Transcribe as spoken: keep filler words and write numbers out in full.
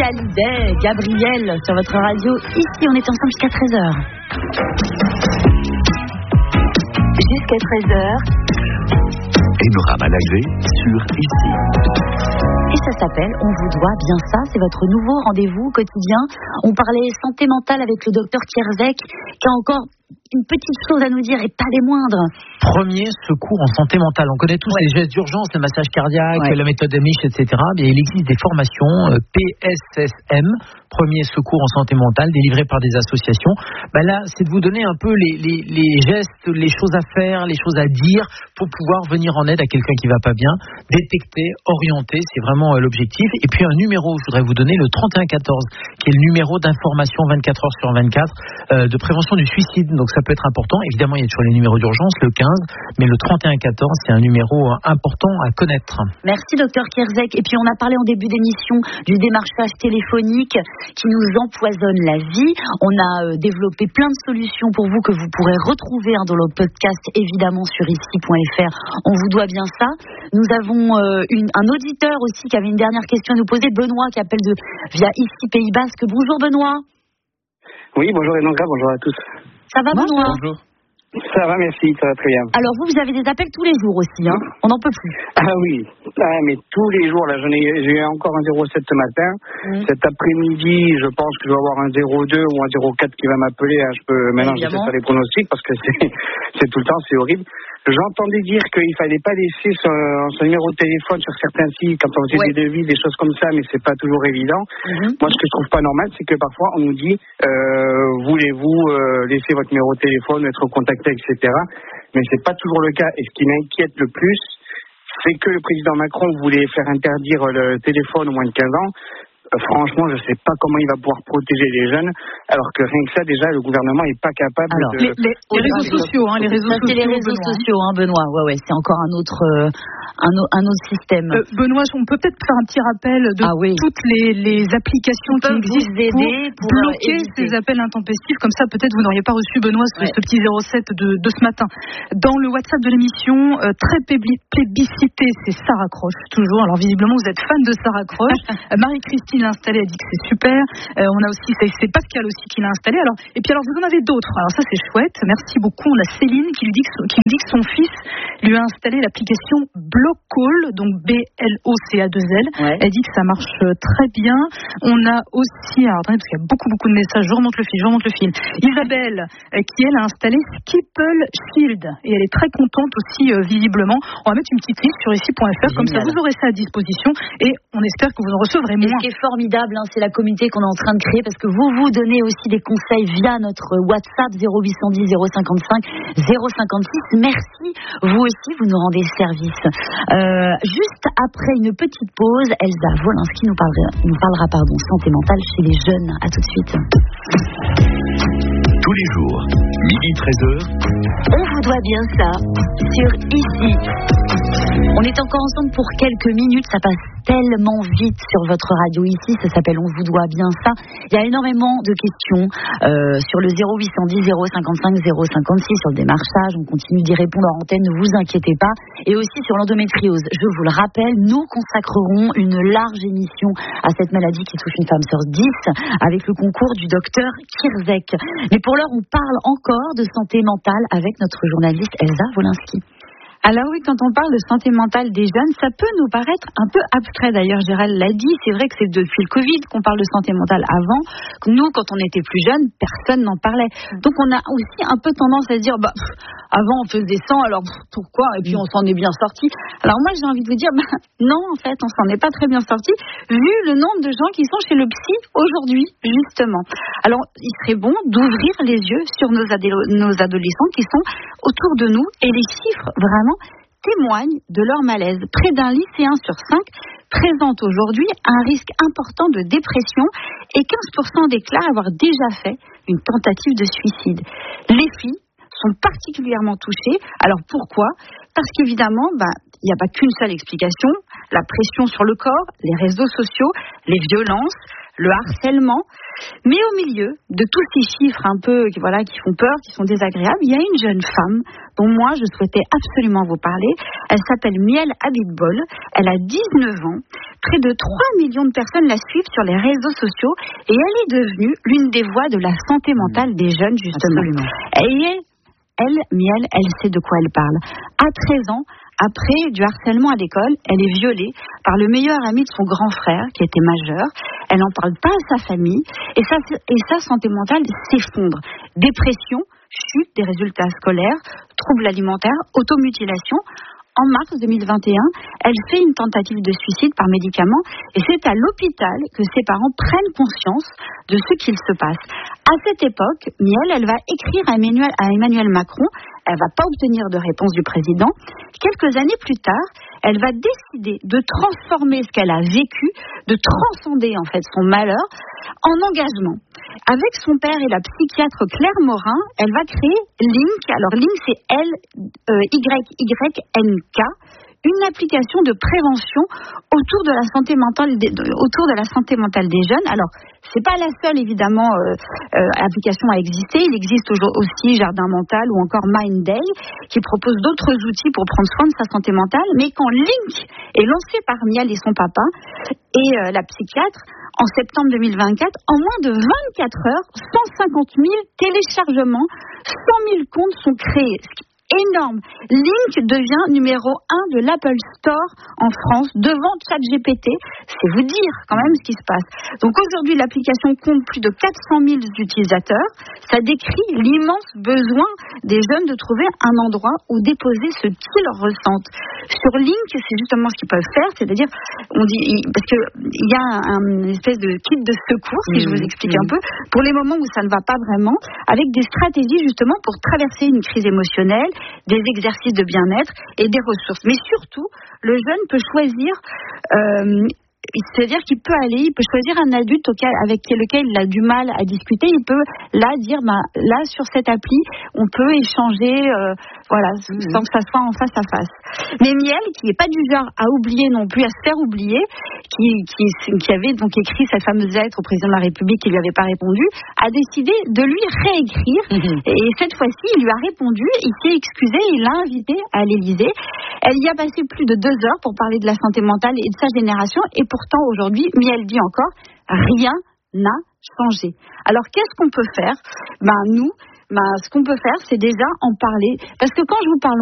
Hallyday, Gabriel, sur votre radio. Ici, on est ensemble jusqu'à treize heures. Jusqu'à treize heures. Panorama Live sur Ici. Et ça s'appelle On vous doit bien ça. C'est votre nouveau rendez-vous quotidien. On parlait santé mentale avec le docteur Kierzek, qui a encore une petite chose à nous dire et pas les moindres. Premier secours en santé mentale. On connaît tous ouais. les gestes d'urgence, le massage cardiaque, ouais. la méthode Amish, et cetera. Mais il existe des formations P S S M, premier secours en santé mentale, délivrées par des associations. Ben là, c'est de vous donner un peu les, les, les gestes, les choses à faire, les choses à dire pour pouvoir venir en aide à quelqu'un qui va pas bien, détecter, orienter, c'est vraiment l'objectif. Et puis un numéro, je voudrais vous donner le trente et un quatorze, qui est le numéro d'information vingt-quatre heures sur vingt-quatre euh, de prévention du suicide. Donc ça peut être important. Évidemment, il y a toujours les numéros d'urgence, le quinze, mais le trente et un quatorze, c'est un numéro important à connaître. Merci, docteur Kierzek. Et puis, on a parlé en début d'émission du démarchage téléphonique qui nous empoisonne la vie. On a euh, développé plein de solutions pour vous que vous pourrez retrouver hein, dans le podcast, évidemment, sur ici point f r. On vous doit bien ça. Nous avons euh, une, un auditeur aussi qui avait une dernière question à nous poser, Benoît, qui appelle de, via Ici Pays Basque. Bonjour, Benoît. Oui, bonjour Enonga, bonjour à tous. Ça va, Benoît? Bonjour. Ça va, merci, ça va très bien. Alors vous, vous avez des appels tous les jours aussi, hein? On n'en peut plus. Ah oui, ah, mais tous les jours, là, j'en ai, j'ai eu encore un zéro sept ce matin. Mmh. Cet après-midi, je pense que je vais avoir un zéro deux ou un zéro quatre qui va m'appeler. Hein. Je peux maintenant, je sais pas les pronostics parce que c'est, c'est tout le temps, c'est horrible. J'entendais dire qu'il fallait pas laisser son, son numéro de téléphone sur certains sites quand on faisait ouais. des devis, des choses comme ça, mais c'est pas toujours évident. Mmh. Moi, ce que je trouve pas normal, c'est que parfois on nous dit euh, voulez-vous euh, laisser votre numéro de téléphone, être contacté, et cetera. Mais c'est pas toujours le cas. Et ce qui m'inquiète le plus, c'est que le président Macron voulait faire interdire le téléphone aux moins de quinze ans. Franchement, je ne sais pas comment il va pouvoir protéger les jeunes, alors que rien que ça, déjà, le gouvernement n'est pas capable alors, de... Les, les, les réseaux sociaux, hein, les réseaux ça, sociaux, c'est les réseaux Benoît. sociaux, hein, Benoît. Ouais, ouais, c'est encore un autre, euh, un, un autre système. Euh, Benoît, on peut peut-être faire un petit rappel de ah, oui. toutes les, les applications qui existent pour, pour bloquer éviter. ces appels intempestifs. Comme ça, peut-être vous n'auriez pas reçu, Benoît, ce, ouais. ce petit zéro sept de, de ce matin. Dans le WhatsApp de l'émission, euh, très plébiscité, c'est Sarah Croche, toujours. Alors, visiblement, vous êtes fan de Sarah Croche. Marie-Christine l'a installé, elle dit que c'est super. Euh, on a aussi, c'est, c'est Pascal aussi qui l'a installé. Alors, et puis alors, vous en avez d'autres. Alors ça, c'est chouette. Merci beaucoup. On a Céline qui lui dit que, qui nous dit que son fils lui a installé l'application Blockcall, donc B L O C A deux L. Ouais. Elle dit que ça marche très bien. On a aussi, alors attendez, parce qu'il y a beaucoup, beaucoup de messages. Je remonte le fil, je remonte le fil. Isabelle, euh, qui elle a installé Skipple Shield. Et elle est très contente aussi, euh, visiblement. On va mettre une petite liste sur ici point f r. Comme ça, vous aurez ça à disposition. Et on espère que vous en recevrez moins. Ce qui est formidable, hein, c'est la communauté qu'on est en train de créer, parce que vous vous donnez aussi des conseils via notre WhatsApp zéro huit cent dix zéro cinquante-cinq zéro cinquante-six. Merci, vous aussi, vous nous rendez service. Euh, juste après une petite pause, Elsa Wolinski nous parlera, nous parlera pardon, santé mentale chez les jeunes. À tout de suite. Tous les jours, midi treize heures. On vous doit bien ça sur Ici. On est encore ensemble pour quelques minutes, ça passe tellement vite sur votre radio Ici, ça s'appelle On vous doit bien ça. Il y a énormément de questions euh, sur le zéro huit cent dix zéro cinquante-cinq zéro cinquante-six, sur le démarchage, on continue d'y répondre en antenne, ne vous inquiétez pas. Et aussi sur l'endométriose, je vous le rappelle, nous consacrerons une large émission à cette maladie qui touche une femme sur dix, avec le concours du docteur Kierzek. Mais pour l'heure, on parle encore de santé mentale avec notre journaliste Elsa Wolinski. Alors oui, quand on parle de santé mentale des jeunes, ça peut nous paraître un peu abstrait. D'ailleurs, Gérald l'a dit, c'est vrai que c'est depuis le Covid qu'on parle de santé mentale. Avant, nous, quand on était plus jeunes, personne n'en parlait. Donc on a aussi un peu tendance à se dire, bah, pff, avant on faisait cent, alors pff, pourquoi? Et puis on s'en est bien sorti. Alors moi, j'ai envie de vous dire, bah, non, en fait, on s'en est pas très bien sorti, vu le nombre de gens qui sont chez le psy aujourd'hui, justement. Alors, il serait bon d'ouvrir les yeux sur nos, adélo- nos adolescents qui sont autour de nous, et les chiffres, vraiment, témoignent de leur malaise. Près d'un lycéen sur cinq présente aujourd'hui un risque important de dépression et quinze pour cent déclarent avoir déjà fait une tentative de suicide. Les filles sont particulièrement touchées. Alors pourquoi ? Parce qu'évidemment, bah, il n'y a pas qu'une seule explication. La pression sur le corps, les réseaux sociaux, les violences, le harcèlement. Mais au milieu de tous ces chiffres un peu voilà, qui font peur, qui sont désagréables, il y a une jeune femme dont moi je souhaitais absolument vous parler. Elle s'appelle Miel Habib-Bol, elle a dix-neuf ans, près de trois millions de personnes la suivent sur les réseaux sociaux et elle est devenue l'une des voix de la santé mentale des jeunes justement. Absolument. Et elle, Miel, elle sait de quoi elle parle. À treize ans, après du harcèlement à l'école, elle est violée par le meilleur ami de son grand frère qui était majeur. Elle n'en parle pas à sa famille et sa, et sa santé mentale s'effondre. Dépression, chute des résultats scolaires, troubles alimentaires, automutilation. En mars deux mille vingt et un, elle fait une tentative de suicide par médicament et c'est à l'hôpital que ses parents prennent conscience de ce qu'il se passe. À cette époque, Miel, elle va écrire à Emmanuel, à Emmanuel Macron, elle va pas obtenir de réponse du président. Quelques années plus tard, elle va décider de transformer ce qu'elle a vécu, de transcender en fait son malheur en engagement. Avec son père et la psychiatre Claire Morin, elle va créer Link. Alors Link, c'est L Y Y N K, une application de prévention autour de la santé mentale des, autour de la santé mentale des jeunes. Alors, c'est pas la seule évidemment euh, euh, application à exister. Il existe aussi Jardin Mental ou encore Mind Day qui propose d'autres outils pour prendre soin de sa santé mentale. Mais quand Link est lancé par Miel et son papa et euh, la psychiatre en septembre deux mille vingt-quatre, en moins de vingt-quatre heures, cent cinquante mille téléchargements, cent mille comptes sont créés. Énorme. Link devient numéro un de l'Apple Store en France devant ChatGPT. C'est vous dire quand même ce qui se passe. Donc aujourd'hui, l'application compte plus de quatre cent mille utilisateurs. Ça décrit l'immense besoin des jeunes de trouver un endroit où déposer ce qu'ils ressentent. Sur Link, c'est justement ce qu'ils peuvent faire, c'est-à-dire, on dit, parce que il y a un, une espèce de kit de secours, si mmh, je vous explique mmh. un peu, pour les moments où ça ne va pas vraiment, avec des stratégies justement pour traverser une crise émotionnelle, des exercices de bien-être et des ressources. Mais surtout, le jeune peut choisir, euh, c'est-à-dire qu'il peut aller, il peut choisir un adulte auquel, avec lequel il a du mal à discuter. Il peut là dire, bah, là sur cette appli, on peut échanger, euh, voilà, mmh. sans que ça soit en face à face. Mais Miel, qui n'est pas du genre à oublier non plus, à se faire oublier, qui, qui, qui avait donc écrit cette fameuse lettre au président de la République qui lui avait pas répondu, a décidé de lui réécrire. Mmh. Et cette fois-ci, il lui a répondu, il s'est excusé, il l'a invité à l'Élysée. Elle y a passé plus de deux heures pour parler de la santé mentale et de sa génération. Et pourtant, aujourd'hui, Miel dit encore, rien n'a changé. Alors, qu'est-ce qu'on peut faire ? Ben, nous, ben, ce qu'on peut faire, c'est déjà en parler. Parce que quand je vous parle